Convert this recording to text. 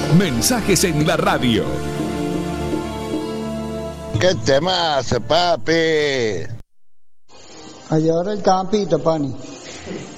Mensajes en la radio. ¿Qué tema hace, papi? Allora il campito, pani.